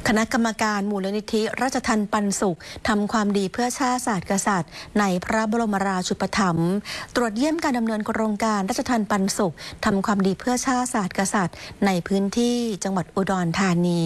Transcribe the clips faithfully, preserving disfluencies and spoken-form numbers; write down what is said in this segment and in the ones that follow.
คณะกรรมการมูลนิธิราชทัณฑ์ปันสุขทำความดีเพื่อชาติศาสตร์กษัตริย์ในพระบรมราชูปถัมภ์ตรวจเยี่ยมการดำเนินโครงการราชทัณฑ์ปันสุขทำความดีเพื่อชาติศาสตร์กษัตริย์ในพื้นที่จังหวัดอุดรธานี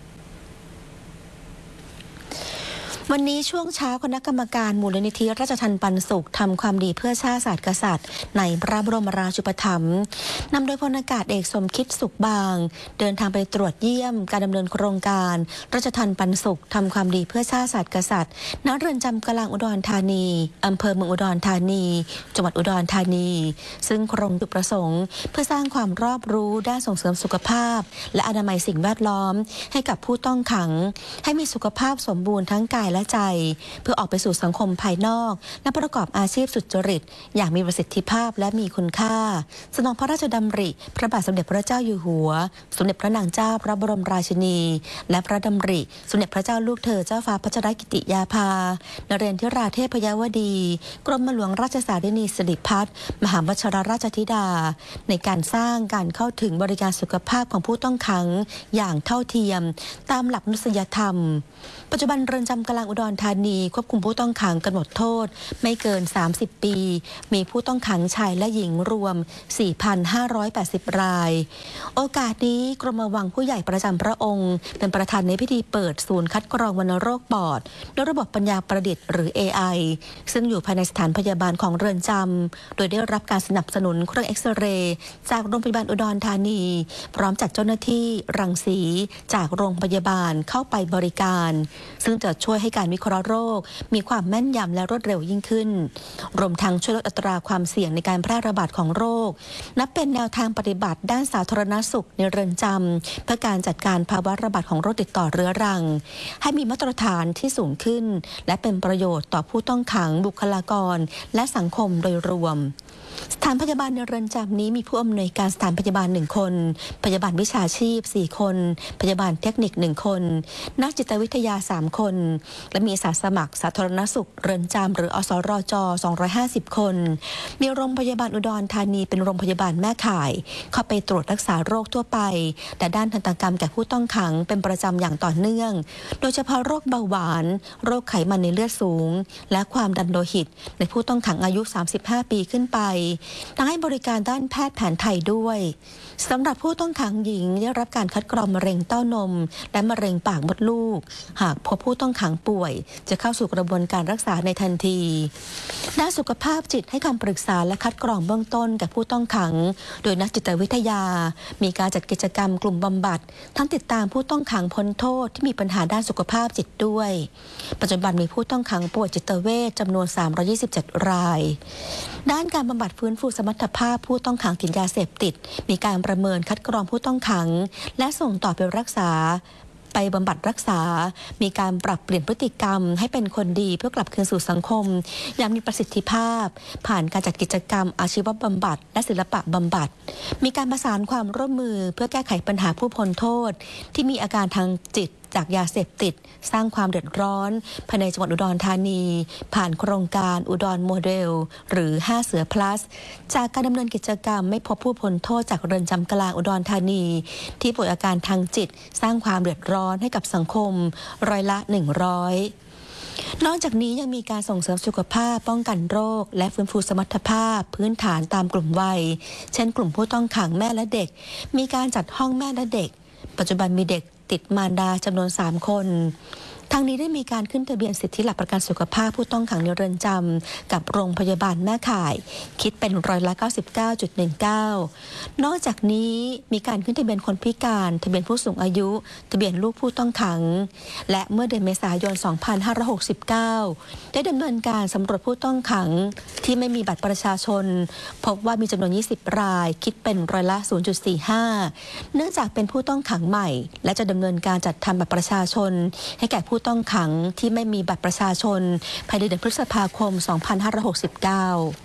วันนี้ช่วงเช้าคณะกรรมการมูลนิธิราชทัณฑ์ปันสุขทำความดีเพื่อชาติศาสตร์กษัตริย์ในพระบรมราชูปถัมภ์นำโดยพลอากาศเอกสมคิดสุขบางเดินทางไปตรวจเยี่ยมการดำเนินโครงการราชทัณฑ์ปันสุขทำความดีเพื่อชาติศาสตร์กษัตริย์ณเรือนจำกลางอุดรธานีอำเภอเมืองอุดรธานีจังหวัดอุดรธานีซึ่งโครงจุดประสงค์เพื่อสร้างความรอบรู้ด้านส่งเสริมสุขภาพและอนามัยสิ่งแวดล้อมให้กับผู้ต้องขังให้มีสุขภาพสมบูรณ์ทั้งกายและใจเพื่อออกไปสู่สังคมภายนอกและประกอบอาชีพสุจริตอย่างมีประสิทธิภาพและมีคุณค่าสนองพระราชดำริพระบาทสมเด็จพระเจ้าอยู่หัวสมเด็จพระนางเจ้าพระบรมราชินีและพระดำริสมเด็จพระเจ้าลูกเธอเจ้าฟ้าพัชรกิติยาภานเรนทิราเทพยวดีกรมหลวงราชสารินีสิริพัฒน์มหาวชิรราชธิดาในการสร้างการเข้าถึงบริการสุขภาพของผู้ต้องขังอย่างเท่าเทียมตามหลักมนุษยธรรมปัจจุบันเรือนจำกลางอุดรธานีควบคุมผู้ต้องขังกำหนดโทษไม่เกินสามสิบปีมีผู้ต้องขังชายและหญิงรวม สี่พันห้าร้อยแปดสิบ รายโอกาสนี้กรมวังผู้ใหญ่ประจำพระองค์เป็นประธานในพิธีเปิดศูนย์คัดกรองวัณโรคปอดด้วยระบบปัญญาประดิษฐ์หรือ เอ ไอ ซึ่งอยู่ภายในสถานพยาบาลของเรือนจำโดยได้รับการสนับสนุนเครื่องเอ็กซเรย์จากโรงพยาบาลอุดรธานีพร้อมจัดเจ้าหน้าที่รังสีจากโรงพยาบาลเข้าไปบริการซึ่งจะช่วยให้การวิเคราะห์โรคมีความแม่นยำและรวดเร็วยิ่งขึ้นรวมทั้งช่วยลดอัตราความเสี่ยงในการแพร่ระบาดของโรคนับเป็นแนวทางปฏิบัติด้านสาธารณสุขในเรือนจำเพื่อการจัดการภาวะระบาดของโรคติดต่อเรื้อรังให้มีมาตรฐานที่สูงขึ้นและเป็นประโยชน์ต่อผู้ต้องขังบุคลากรและสังคมโดยรวมสถานพยาบาลในเรือนจำนี้มีผู้อำนวยการสถานพยาบาลหนึ่งคนพยาบาลวิชาชีพสี่คนพยาบาลเทคนิคหนึ่งคนนักจิตวิทยาสามคนและมีอาสาสมัครสาธารณสุขเรือนจำหรืออสรจสองร้อยห้าสิบคนมีโรงพยาบาลอุดรธานีเป็นโรงพยาบาลแม่ข่ายเข้าไปตรวจรักษาโรคทั่วไปและด้านทันตกรรมแก่ผู้ต้องขังเป็นประจำอย่างต่อเนื่องโดยเฉพาะโรคเบาหวานโรคไขมันในเลือดสูงและความดันโลหิตในผู้ต้องขังอายุสามสิบห้าปีขึ้นไปทั้งให้บริการด้านแพทย์แผนไทยด้วยสำหรับผู้ต้องขังหญิงได้รับการคัดกรองมะเร็งเต้านมและมะเร็งปากมดลูกหากพบผู้ต้องขังป่วยจะเข้าสู่กระบวนการรักษาในทันทีด้านสุขภาพจิตให้คำปรึกษาและคัดกรองเบื้องต้นแก่ผู้ต้องขังโดยนักจิตวิทยามีการจัดกิจกรรมกลุ่มบำบัดทั้งติดตามผู้ต้องขังพ้นโทษที่มีปัญหาด้านสุขภาพจิตด้วยปัจจุบันมีผู้ต้องขังป่วยจิตเวชจำนวนสามร้อยยี่สิบเจ็ดรายด้านการบำบัดฟื้นฟูสมรรถภาพผู้ต้องขังติดยาเสพติดมีการประเมินคัดกรองผู้ต้องขังและส่งต่อไปรักษาไปบำบัดรักษามีการปรับเปลี่ยนพฤติกรรมให้เป็นคนดีเพื่อกลับคืนสู่สังคมอย่างมีประสิทธิภาพผ่านการจัดกิจกรรมอาชีวบำบัดและศิลปะบำบัดมีการประสานความร่วมมือเพื่อแก้ไขปัญหาผู้พ้นโทษที่มีอาการทางจิตจากยาเสพติดสร้างความเดือดร้อนภายในจังหวัดอุดรธานีผ่านโครงการอุดรโมเดลหรือห้าเสือ plus จากการดำเนินกิจกรรมไม่พบผู้พ้นโทษจากเรือนจำกลางอุดรธานีที่ป่วยอาการทางจิตสร้างความเดือดร้อนให้กับสังคมร้อยละหนึ่งร้อยนอกจากนี้ยังมีการส่งเสริมสุขภาพป้องกันโรคและฟื้นฟูสมรรถภาพพื้นฐานตามกลุ่มวัยเช่นกลุ่มผู้ต้องขังแม่และเด็กมีการจัดห้องแม่และเด็กปัจจุบันมีเด็กติดมารดาจำนวนสามคนทางนี้ได้มีการขึ้นทะเบียนสิทธิหลักประกันสุขภาพผู้ต้องขังในเรือนจำกับโรงพยาบาลแม่ข่ายคิดเป็นร้อยละ เก้าสิบเก้าจุดหนึ่งเก้า นอกจากนี้มีการขึ้นทะเบียนคนพิการทะเบียนผู้สูงอายุทะเบียนลูกผู้ต้องขังและเมื่อเดือนเมษายน สองพันห้าร้อยหกสิบเก้า ได้ดำเนินการสำรวจผู้ต้องขังที่ไม่มีบัตรประชาชนพบว่ามีจำนวนยี่สิบรายคิดเป็นร้อยละ ศูนย์จุดสี่ห้า เนื่องจากเป็นผู้ต้องขังใหม่และจะดำเนินการจัดทำบัตรประชาชนให้แก่ผู้ต้องขังที่ไม่มีบัตรประชาชนภายในเดือนพฤษภาคม สองพันห้าร้อยหกสิบเก้า